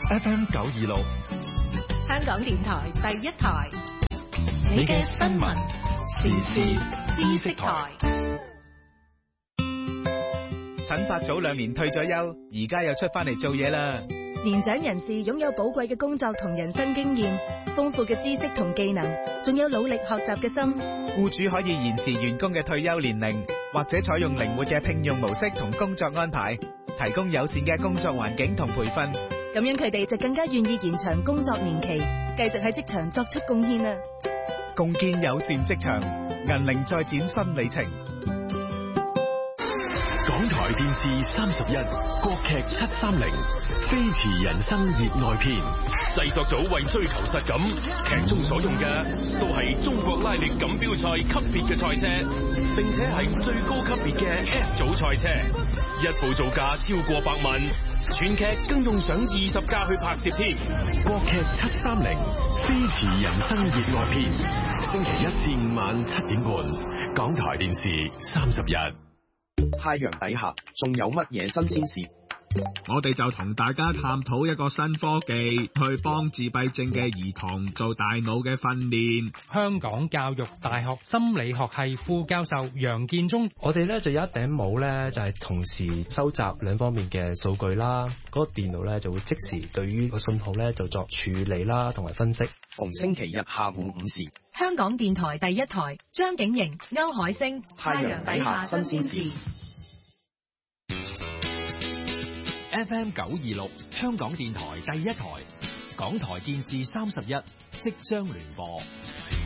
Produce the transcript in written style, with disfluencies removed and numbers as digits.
FM 926， 香港電台第一台，你嘅新聞時事知識台。 陳伯早2年退咗休，而家又出翻嚟做嘢啦。 年長人士擁有寶貴嘅工作同人生經驗，豐富嘅知識同技能，仲有努力學習嘅心。 僱主可以延遲員工嘅退休年齡，或者採用靈活嘅聘用模式同工作安排，提供友善嘅工作環境同培訓。 咁樣佢哋就更加願意延長工作年期，繼續喺職場作出貢獻啦。 共建友善職場，銀齡再展新里程。 港台電視31國劇730飛馳人生熱愛篇，製作組為追求實感，劇中所用嘅都係中國拉力錦標賽級別嘅賽車，並且係最高級別嘅 S 組賽車，一部造價超過100萬，全劇更用上20架去拍攝添。國劇730飛馳人生熱愛篇，星期1至5晚7點半，港台電視31。 太陽底下仲有乜嘢新鮮事？ 我哋就同大家探討一個新科技，去幫自閉症嘅兒童做大腦嘅訓練。 香港教育大學心理學系副教授楊建忠， 我哋咧就有一頂帽咧，就係同時收集兩方面嘅數據啦。嗰個電腦咧就會即時對於個信號咧就作處理啦，同埋分析。 逢星期日下午5時， 香港電台第一台，張景瑩、歐海星，太陽底下新鮮事。 FM 926，香港電台第一台，港台電視31即將聯播。